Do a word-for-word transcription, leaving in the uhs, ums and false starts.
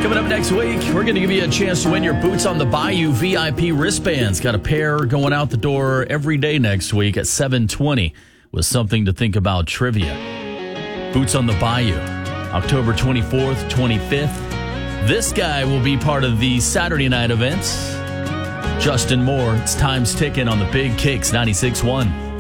Coming up next week, we're going to give you a chance to win your Boots on the Bayou V I P wristbands. Got a pair going out the door every day next week at seven twenty with something to think about trivia. Boots on the Bayou, October twenty-fourth, twenty-fifth. This guy will be part of the Saturday night events. Justin Moore, it's time's ticking on the Big Kicks ninety-six point one.